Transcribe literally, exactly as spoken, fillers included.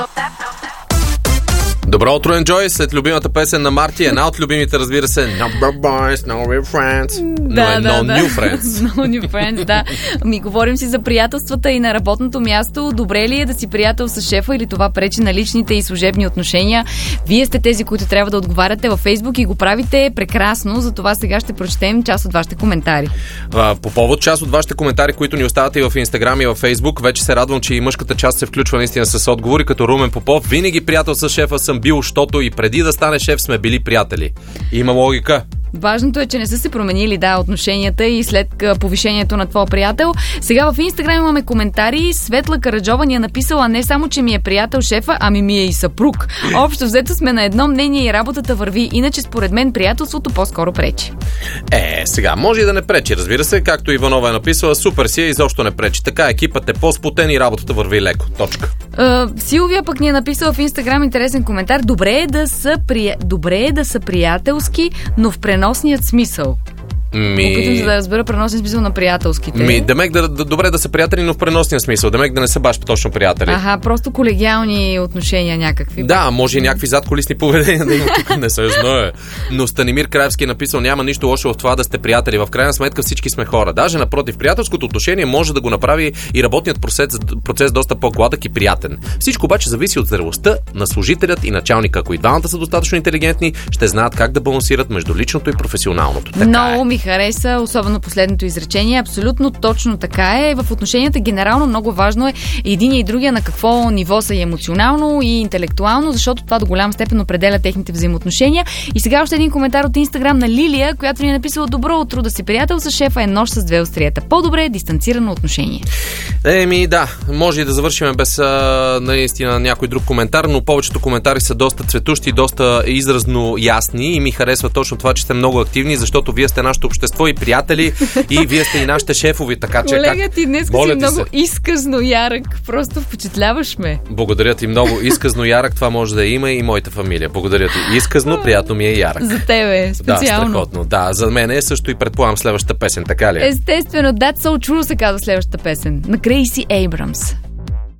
Добро утро, Enjoy! След любимата песен на Марти, една от любимите, разбира се, Number Boys, No Real Friends, да, но да, е No да. New Friends. No New Friends, да. Ми говорим си за приятелствата и на работното място. Добре ли е да си приятел с шефа или това пречи на личните и служебни отношения? Вие сте тези, които трябва да отговаряте във Фейсбук и го правите прекрасно. Затова сега ще прочетем част от вашите коментари. По повод част от вашите коментари, които ни оставате и в Инстаграм и в Фейсбук, вече се радвам, че и мъжката част се включва наистина с отговори, като Румен Попов. Винаги приятел с шефа съм бил, щото и преди да стане шеф сме били приятели. Има логика. Важното е, че не са се променили, да, отношенията и след повишението на твоя приятел. Сега в Инстаграм имаме коментари. Светла Караджова ни е написала не само, че ми е приятел шефа, ами ми е и съпруг. Общо взето сме на едно мнение и работата върви. Иначе според мен приятелството по-скоро пречи. Е, сега може и да не пречи, разбира се, както Иванова е написала, супер си е, изобщо не пречи. Така екипът е по-спотен и работата върви леко. Точка. Uh, Силвия пък ни е написала в Инстаграм интересен коментар. Добре е да са, при... Добре е да са приятелски, но в преносният смисъл. Ми... Опитам се да разбера преносния смисъл на приятелските. Ми, демек да, да, добре да са приятели, но в преносния смисъл. Демек да не са баш точно приятели. Аха, просто колегиални отношения някакви. Да, може и някакви задкулисни поведения да има тук, не се знае. Но Станимир Краевски е написал, няма нищо лошо в това да сте приятели. В крайна сметка всички сме хора. Даже напротив, приятелското отношение може да го направи и работният процес, процес доста по-гладък и приятен. Всичко обаче зависи от зрелостта на служителят и началника. Ако и двамата са достатъчно интелигентни, ще знаят как да балансират между личното и професионалното. Така Много е. ми хареса, особено последното изречение. Абсолютно точно така е. В отношенията генерално много важно е един и другия на какво ниво са и емоционално и интелектуално, защото това до голям степен определя техните взаимоотношения. И сега още един коментар от Инстаграм на Лилия, която ни е написала: добро утро, да си приятел с шефа е нож с две острията. По-добре е дистанцирано отношение. Еми да, може и да завършим без а, наистина някой друг коментар, но повечето коментари са доста цветущи, доста изразно ясни и ми харесва точно това, че сте много активни, защото вие сте нашето общество и приятели и вие сте и нашите шефови, така че колега, как... ти днес си много се. изказно ярък, просто впечатляваш ме. Благодаря ти много. Изказно ярък, това може да има и моята фамилия. Благодаря ти. Изказно, приятно ми е ярък. За тебе, специално. Да, страхотно. Да, за мен е също и предполагам следващата песен, така ли? Естествено, That's So True се казва следващата песен на Грейси Ейбрамс.